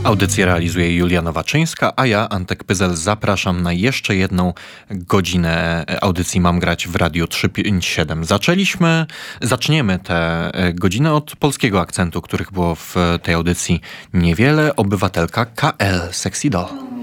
Audycję realizuje Julia Nowaczyńska, a ja, Antek Pyzel, zapraszam na jeszcze jedną godzinę audycji Mam grać w Radiu 357. Zaczniemy tę godzinę od polskiego akcentu, których było w tej audycji niewiele. Obywatelka KL Sexy Doll.